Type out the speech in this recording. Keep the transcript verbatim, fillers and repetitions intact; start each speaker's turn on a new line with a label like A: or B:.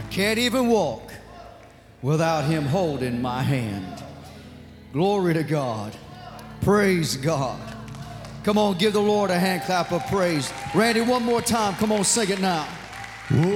A: Can't even walk without him holding my hand. Glory to God. Praise God. Come on, give the Lord a hand clap of praise. Randy, one more time. Come on, sing it now.